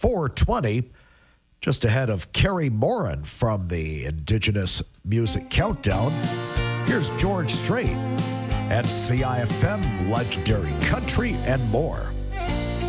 4:20, just ahead of Carrie Morin from the Indigenous Music Countdown. Here's George Strait at CIFM, Legendary Country and more.